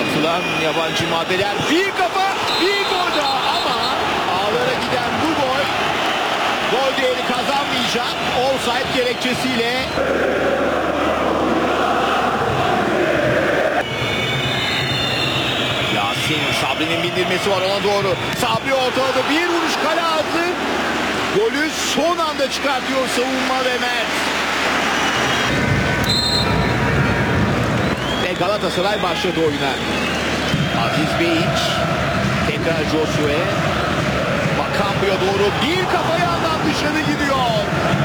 atılan yabancı maddeler. Bir kafa, bir gol daha ama ağlara giden bu gol gol değeri kazanmayacak. Offside gerekçesiyle. Yasin, Sabri'nin bindirmesi var ona doğru. Sabri ortaladı, bir vuruş kale aldı. Golü son anda çıkartıyor savunma ve Mert. Ve Galatasaray başladı oyuna. Aziz Beyiç, tekrar Josue. Bakambu'ya doğru bir kafa yandan dışarı gidiyor.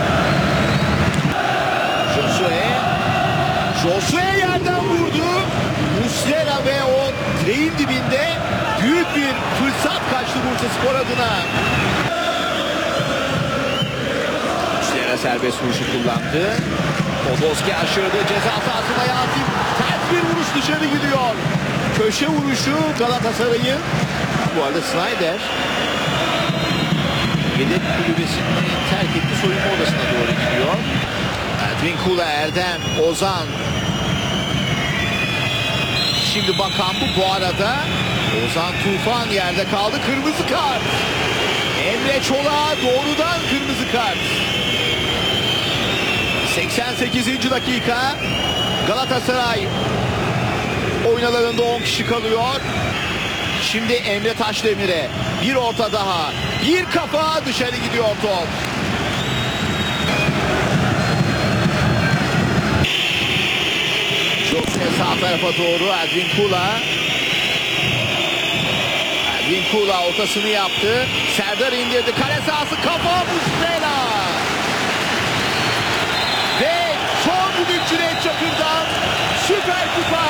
Josue yerden vurdu. Muslera ve o direğin dibinde büyük bir fırsat kaçtı Bursaspor adına. Muslera serbest vuruşu kullandı. Podolski aşırıda ceza sahasına Yasin. Ters bir vuruş dışarı gidiyor. Köşe vuruşu Galatasaray'ın. Bu arada Snyder yedek kulübesini terk etti, soyunma odasına doğru gidiyor. Edwin Kula, Erdem, Ozan. Şimdi bakan bu arada. Ozan Tufan yerde kaldı. Kırmızı kart. Emre Çolak'a doğrudan kırmızı kart. 88. dakika. Galatasaray oyun alanında 10 kişi kalıyor. Şimdi Emre Taşdemir'e bir orta daha. Bir kafa, dışarı gidiyor top. Josue sağ tarafa doğru. Edwin Kula. Edwin Kula ortasını yaptı. Serdar indirdi. Kale sahası, kafa, Muslera. Ve son düdük Cüneyt Çakır'dan Süper Kupa